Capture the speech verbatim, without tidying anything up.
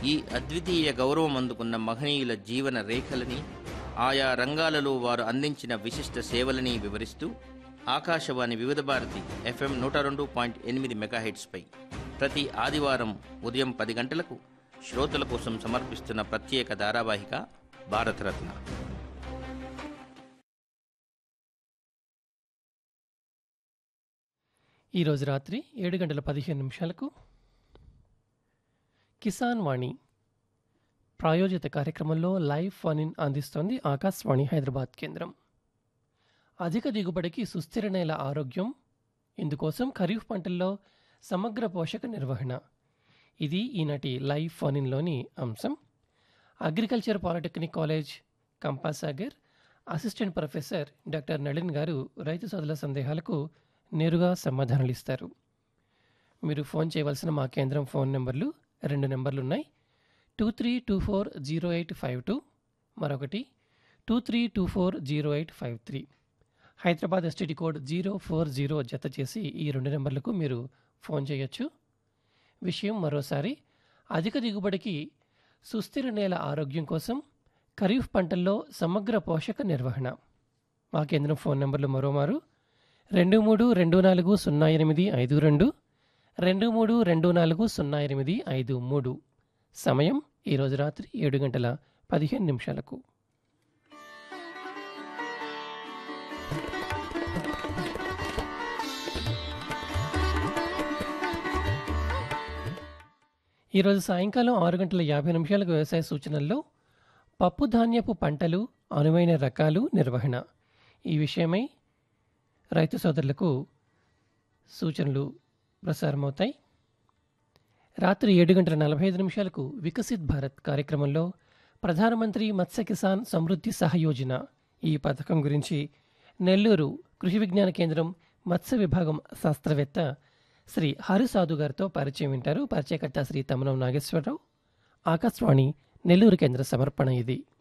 ఈ అద్వితీయ గౌరవం అందుకున్న మహనీయుల జీవన రేఖలని, ఆయా రంగాలలో వారు అందించిన విశిష్ట సేవలని వివరిస్తూ ఆకాశవాణి వివిధ భారతి ఎఫ్ఎం నూట రెండు పాయింట్ ఎనిమిది మెగాహెట్స్పై ప్రతి ఆదివారం ఉదయం పది గంటలకు శ్రోతల కోసం సమర్పిస్తున్న ప్రత్యేక ధారావాహిక భారతరత్న. ఈరోజు రాత్రి ఏడు గంటల పదిహేను నిమిషాలకు కిసాన్ వాణి ప్రాయోజిత కార్యక్రమంలో లైవ్ ఫోన్ ఇన్ అందిస్తోంది ఆకాశవాణి హైదరాబాద్ కేంద్రం. అధిక దిగుబడికి సుస్థిర నేల ఆరోగ్యం, ఇందుకోసం ఖరీఫ్ పంటల్లో సమగ్ర పోషక నిర్వహణ, ఇది ఈనాటి లైవ్ ఫోన్ ఇన్లోని అంశం. Agriculture polytechnic college Kampasagar assistant professor doctor Nalin గారు రైతు సోదరుల సందేహాలకు నేరుగా సమాధానాలు ఇస్తారు. మీరు ఫోన్ చేయవలసిన మా కేంద్రం ఫోన్ నెంబర్లు రెండు నెంబర్లు ఉన్నాయి. Two three two four zero eight five two, మరొకటి two three two four zero eight five three. Hyderabad STD code zero four zero జత చేసి ఈ రెండు నెంబర్లకు మీరు ఫోన్ చేయొచ్చు. విషయం మరోసారి, అధిక దిగుబడికి సుస్థిర నేల ఆరోగ్యం కోసం ఖరీఫ్ పంటల్లో సమగ్ర పోషక నిర్వహణ. మా కేంద్రం ఫోన్ నెంబర్లు మరోమారు రెండు మూడు రెండు నాలుగు సున్నా ఎనిమిది ఐదు రెండు, రెండు మూడు రెండు నాలుగు సున్నా ఎనిమిది ఐదు మూడు. సమయం ఈరోజు రాత్రి ఏడు గంటల పదిహేను నిమిషాలకు. ఈరోజు సాయంకాలం ఆరు గంటల యాభై నిమిషాలకు వ్యవసాయ సూచనల్లో పప్పు ధాన్యపు పంటలు, అనువైన రకాలు, నిర్వహణ, ఈ విషయమై రైతు సోదరులకు సూచనలు ప్రసారమవుతాయి. రాత్రి ఏడు గంటల నలభై ఐదు నిమిషాలకు వికసిత్ భారత్ కార్యక్రమంలో ప్రధానమంత్రి మత్స్య కిసాన్ సమృద్ధి సహయోజన, ఈ పథకం గురించి నెల్లూరు కృషి విజ్ఞాన కేంద్రం మత్స్య విభాగం శాస్త్రవేత్త శ్రీ హరిసాధు గారితో పరిచయం వింటారు. పరిచయకర్త శ్రీ తమనం నాగేశ్వరరావు. ఆకాశవాణి నెల్లూరు కేంద్ర సమర్పణ ఇది.